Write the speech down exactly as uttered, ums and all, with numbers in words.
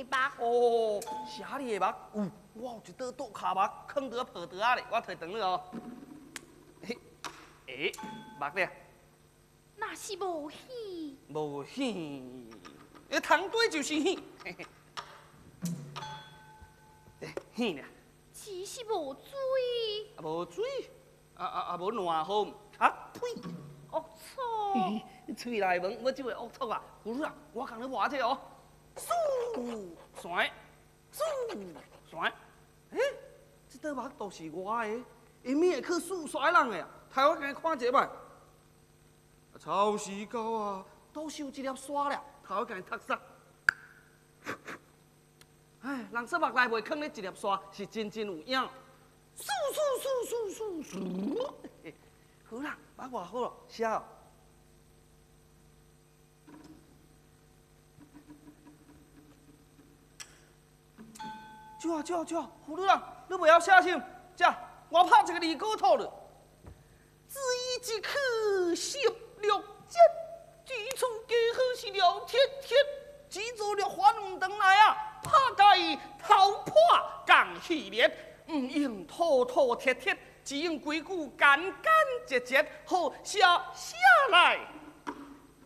目。 哦，写你的目，有，我有一道倒卡目，藏在抱袋咧，我摕长你哦。嘿，诶，目咧， 那是无戏。 无戏，那糖堆就是戏，嘿嘿。诶，戏呢？ 只是无水。 啊，无水，啊啊啊，无暖风，啊呸！ 恶臭。 喙内门，我只会恶臭啊！葫芦啊，我共你画者哦。嗖，甩，嗖，甩。诶，这道目都是我的，因免会去数甩人的啊！台湾给看一摆。超时高啊，都是有一粒刷了，头我给读煞。哎，人说目内袂囥咧一粒刷，是真真有影。嗖嗖嗖嗖嗖嗖！好啦，把画好了，写哦。就啊就啊就啊，葫芦人，你袂晓写信，这我拍一个二锅头了。只一即可十六节，举出家好是了天天，只做了反唔回来啊，拍甲伊头破共气裂，唔用妥妥帖帖，只用规矩简简洁洁，好写写来。